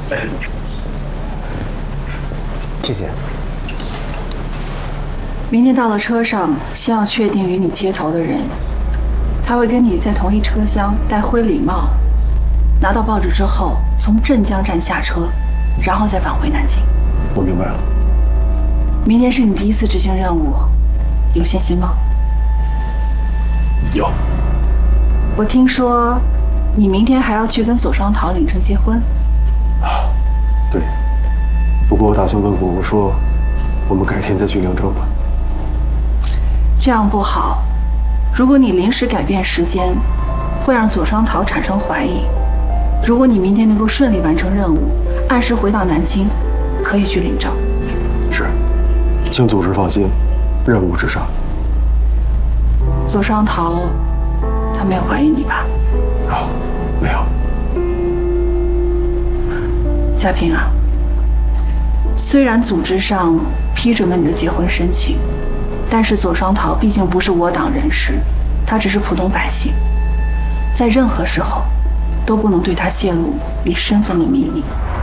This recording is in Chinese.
谢谢。 明天到了车上，先要确定与你接头的人，他会跟你在同一车厢，戴灰礼帽。拿到报纸之后，从镇江站下车，然后再返回南京。 我明白了。 明天是你第一次执行任务，有信心吗？ 有。 我听说，你明天还要去跟左双桃领证结婚。 对。不过我打算跟果果说，我们改天再去领证吧。 这样不好，如果你临时改变时间，会让左双桃产生怀疑。如果你明天能够顺利完成任务，按时回到南京，可以去领证。 是，请组织放心，任务至上。 左双桃，他没有怀疑你吧？ 没有。 嘉平啊，虽然组织上批准了你的结婚申请，但是左双桃毕竟不是我党人士，他只是普通百姓，在任何时候都不能对他泄露你身份的秘密。